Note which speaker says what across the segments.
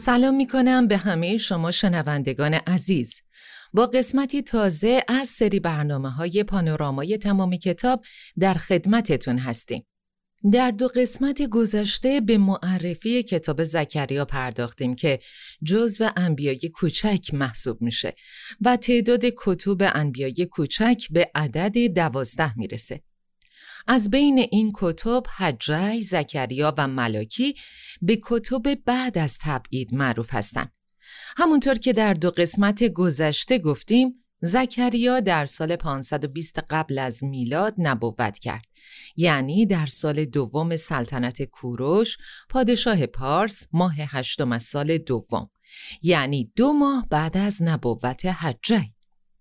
Speaker 1: سلام میکنم به همه شما شنوندگان عزیز. با قسمتی تازه از سری برنامه‌های پانورامای تمام کتاب در خدمتتون هستیم. در 2 قسمت گذشته به معرفی کتاب زکریا پرداختیم که جزو انبیای کوچک محسوب میشه و تعداد کتب انبیای کوچک به عدد 12 میرسه. از بین این کتب حجی، زکریا و ملاکی به کتب بعد از تبعید معروف هستند. همونطور که در 2 قسمت گذشته گفتیم، زکریا در سال 520 قبل از میلاد نبوت کرد، یعنی در سال دوم سلطنت کوروش پادشاه پارس ماه 8 از سال دوم، یعنی 2 ماه بعد از نبوت حجی.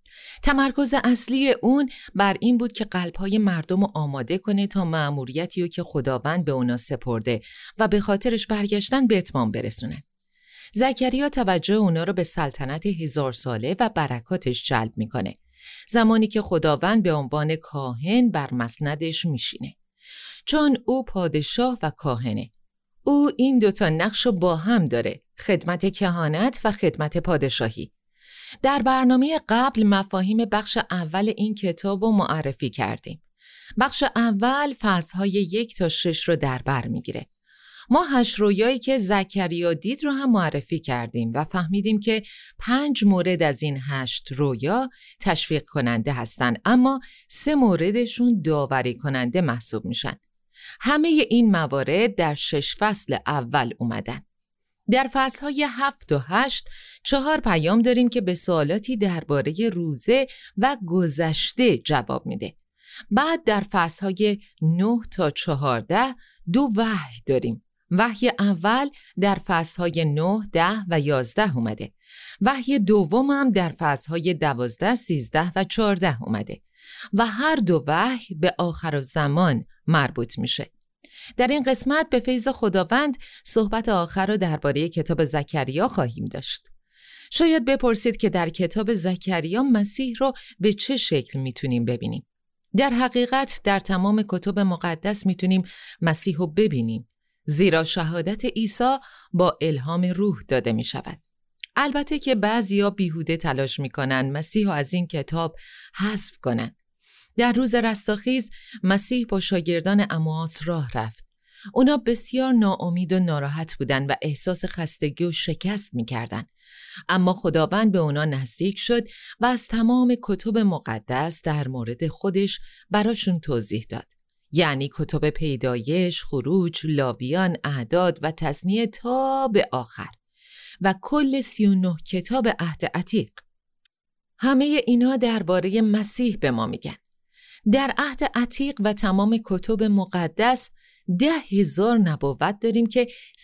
Speaker 1: تمرکز اصلی اون بر این بود که قلب‌های مردم رو آماده کنه تا مأموریتی رو که خداوند به اونا سپرده و به خاطرش برگشتن به اتمام برسونه. زکریا توجه اونا رو به سلطنت 1000 ساله و برکاتش جلب میکنه، زمانی که خداوند به عنوان کاهن بر مسندش میشینه. چون او پادشاه و کاهنه، او این 2 تا نقش رو با هم داره، خدمت کهانت و خدمت پادشاهی. در برنامه قبل مفاهیم بخش اول این کتاب رو معرفی کردیم. بخش اول فصل‌های 1 تا 6 رو در بر میگیره. ما 8 رویایی که زکریا دید رو هم معرفی کردیم و فهمیدیم که 5 مورد از این 8 رویا تشویق کننده هستن، اما 3 موردشون داوری کننده محسوب میشن. همه این موارد در 6 فصل اول اومدن. در فصل‌های 7 و 8 4 پیام داریم که به سوالاتی درباره روزه و گذشته جواب میده. بعد در فصل‌های 9 تا 14 2 وحی داریم. وحی اول در فصل‌های 9، 10 و 11 اومده. وحی دوم هم در فصل‌های 12، 13 و 14 اومده و هر 2 وحی به آخرالزمان مربوط میشه. در این قسمت به فیض خداوند صحبت آخر رو درباره کتاب زکریا خواهیم داشت. شاید بپرسید که در کتاب زکریا مسیح رو به چه شکل میتونیم ببینیم؟ در حقیقت در تمام کتب مقدس میتونیم مسیح رو ببینیم، زیرا شهادت عیسی با الهام روح داده میشود. البته که بعضیا بیهوده تلاش میکنن مسیح رو از این کتاب حذف کنن. در روز رستاخیز مسیح با شاگردان امواس راه رفت. اونا بسیار ناامید و ناراحت بودن و احساس خستگی و شکست میکردن. اما خداوند به اونا نزدیک شد و از تمام کتب مقدس در مورد خودش براشون توضیح داد. یعنی کتب پیدایش، خروج، لاویان، اعداد و تثنیه تا به آخر و کل 39 کتاب عهد عتیق. همه اینا درباره مسیح به ما میگن. در عهد عتیق و تمام کتب مقدس 10,000 نبوت داریم که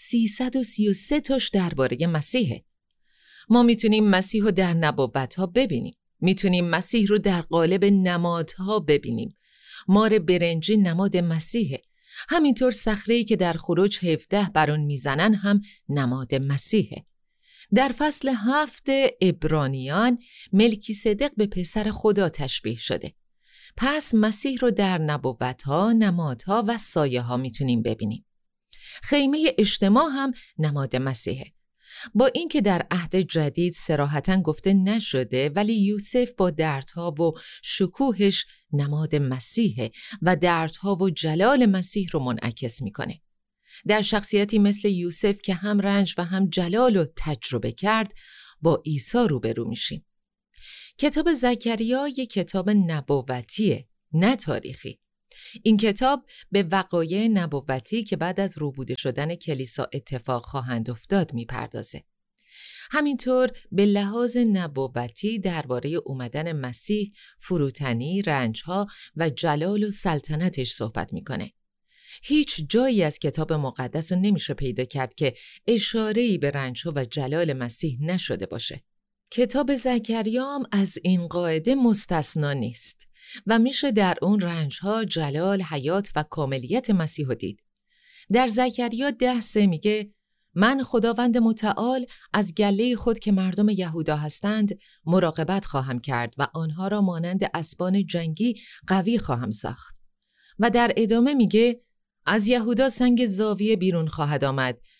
Speaker 1: 333 تاش درباره مسیحه. ما میتونیم مسیح رو در نبوت‌ها ببینیم. میتونیم مسیح رو در قالب نمادها ببینیم. مار برنجی نماد مسیحه. همینطور صخره‌ای که در خروج 17 بر اون میزنن هم نماد مسیحه. در فصل 7 عبرانیان ملکی‌صدق به پسر خدا تشبیه شده. پس مسیح رو در نبوت‌ها، نمادها و سایه‌ها میتونیم ببینیم. خیمه اجتماع هم نماد مسیحه. با اینکه در عهد جدید صراحتاً گفته نشده، ولی یوسف با دردها و شکوهش نماد مسیحه و دردها و جلال مسیح رو منعکس میکنه. در شخصیتی مثل یوسف که هم رنج و هم جلال رو تجربه کرد، با عیسی روبرو میشیم. کتاب زکریا یک کتاب نبوتیه، نه تاریخی. این کتاب به وقایع نبوتی که بعد از روبوده شدن کلیسا اتفاق خواهند افتاد میپردازه. همینطور به لحاظ نبوتی درباره اومدن مسیح، فروتنی، رنجها و جلال و سلطنتش صحبت میکنه. هیچ جایی از کتاب مقدس رو نمیشه پیدا کرد که اشاره‌ای به رنجها و جلال مسیح نشده باشه. کتاب زکریا هم از این قاعده مستثنا نیست و میشه در اون رنجها، جلال، حیات و کاملیت مسیح رو دید. در زکریا 10:3 میگه من خداوند متعال از گله خود که مردم یهودا هستند مراقبت خواهم کرد و آنها را مانند اسبان جنگی قوی خواهم ساخت. و در ادامه میگه از یهودا سنگ زاویه بیرون خواهد آمد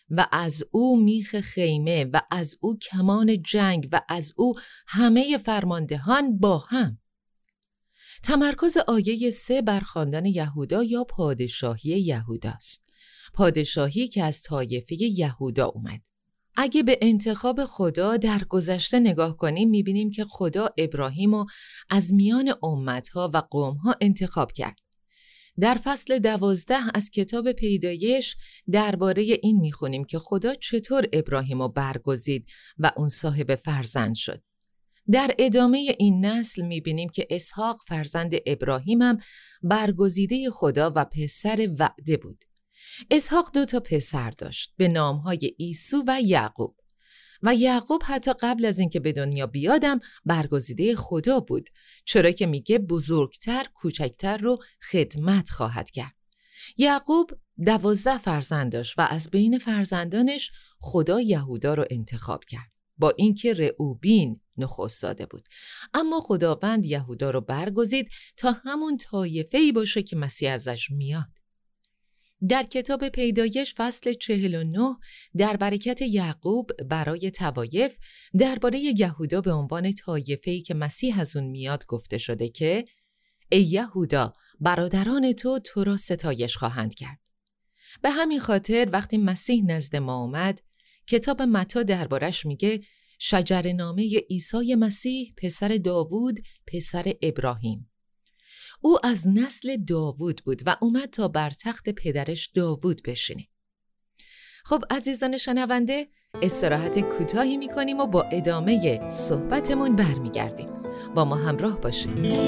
Speaker 1: و از او میخ خیمه و از او کمان جنگ و از او همه فرماندهان با هم. تمرکز آیه 3 بر خاندان یهودا یا پادشاهی یهوداست. پادشاهی که از طایفه یهودا اومد. اگه به انتخاب خدا در گذشته نگاه کنیم میبینیم که خدا ابراهیمو از میان امتها و قومها انتخاب کرد. در فصل 12 از کتاب پیدایش درباره این میخونیم که خدا چطور ابراهیمو برگزید و اون صاحب فرزند شد. در ادامه این نسل میبینیم که اسحاق فرزند ابراهیم هم برگزیده خدا و پسر وعده بود. اسحاق 2 پسر داشت به نامهای عیسو و یعقوب. و یعقوب حتی قبل از اینکه به دنیا بیادم برگزیده خدا بود، چرا که میگه بزرگتر کوچکتر رو خدمت خواهد کرد. یعقوب 12 فرزند داشت و از بین فرزندانش خدا یهودا رو انتخاب کرد، با اینکه رئوبین نخست زاده بود. اما خداوند یهودا رو برگزید تا همون طایفه‌ای باشه که مسیح ازش میاد. در کتاب پیدایش فصل 49 در برکت یعقوب برای طوایف درباره یهودا به عنوان طایفه‌ای که مسیح از اون میاد گفته شده که ای یهودا برادران تو را ستایش خواهند کرد. به همین خاطر وقتی مسیح نزد ما اومد، کتاب متی دربارش میگه شجره‌نامه عیسی مسیح پسر داوود پسر ابراهیم. او از نسل داوود بود و اومد تا بر تخت پدرش داوود بشینه. خب عزیزان شنونده، استراحت کوتاهی میکنیم و با ادامه صحبتمون برمیگردیم. با ما همراه باشید.